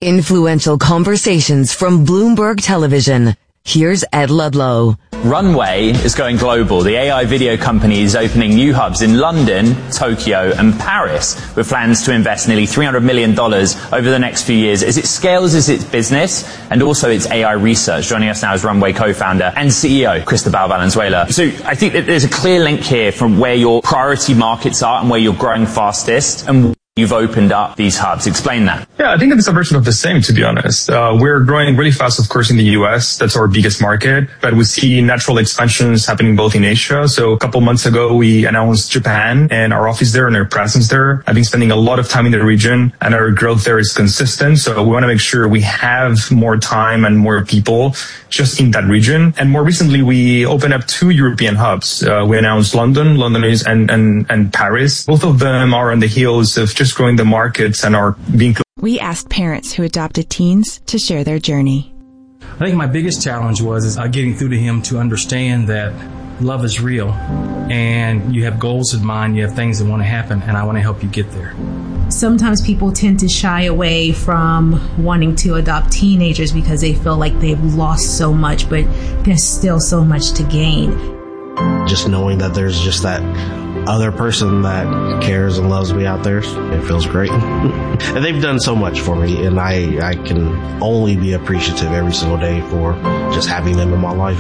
Influential conversations from Bloomberg Television. Here's Ed Ludlow. Runway is going global. The AI video company is opening new hubs in London, Tokyo and Paris with plans to invest nearly $300 million over the next few years as it scales its business and also its AI research. Joining us now is Runway co-founder and CEO Cristobal Valenzuela. So I think that there's a clear link here from where your priority markets are and where you're growing fastest and you've opened up these hubs. Explain that. Yeah, I think it's a version of the same, to be honest. We're growing really fast, of course, in the US. That's our biggest market. But we see natural expansions happening both in Asia. So a couple months ago, we announced Japan and our office there and our presence there. I've been spending a lot of time in the region and our growth there is consistent. So we want to make sure we have more time and more people just in that region. And more recently, we opened up 2 European hubs. We announced London is and Paris. Both of them are on the heels of just growing the markets and are being. We asked parents who adopted teens to share their journey. I think my biggest challenge was getting through to him to understand that love is real and you have goals in mind, you have things that want to happen, and I want to help you get there. Sometimes people tend to shy away from wanting to adopt teenagers because they feel like they've lost so much, but there's still so much to gain. Just knowing that there's just that other person that cares and loves me out there, it feels great. And they've done so much for me, and I can only be appreciative every single day for just having them in my life.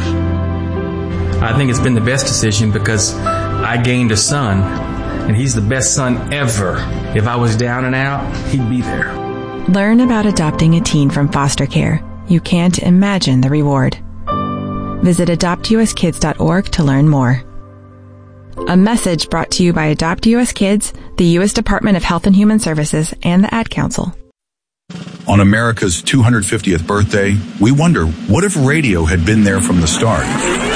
I think it's been the best decision because I gained a son, and he's the best son ever. If I was down and out, he'd be there. Learn about adopting a teen from foster care. You can't imagine the reward. Visit adoptuskids.org to learn more. A message brought to you by Adopt US Kids, the U.S. Department of Health and Human Services, and the Ad Council. On America's 250th birthday, we wonder, what if radio had been there from the start?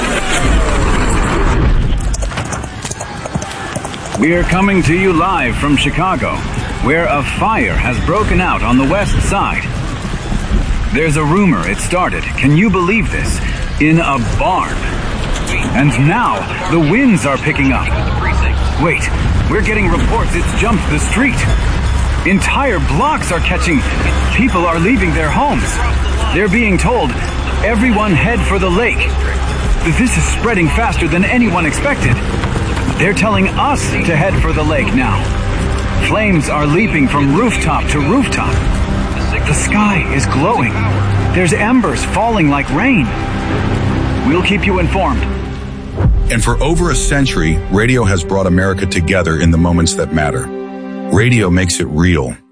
We are coming to you live from Chicago, where a fire has broken out on the west side. There's a rumor it started, can you believe this, in a barn. And now, the winds are picking up. Wait, we're getting reports it's jumped the street. Entire blocks are catching. People are leaving their homes. They're being told, everyone head for the lake. This is spreading faster than anyone expected. They're telling us to head for the lake now. Flames are leaping from rooftop to rooftop. The sky is glowing. There's embers falling like rain. We'll keep you informed. And for over a century, radio has brought America together in the moments that matter. Radio makes it real.